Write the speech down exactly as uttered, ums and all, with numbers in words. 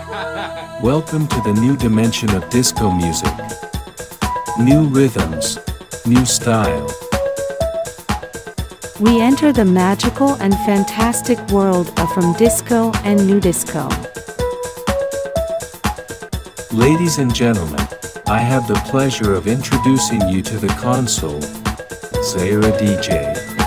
Welcome to the new dimension of disco music. New rhythms, new style. We enter the magical and fantastic world of from disco and new disco. Ladies and gentlemen, I have the pleasure of introducing you to the console, Zaira D J.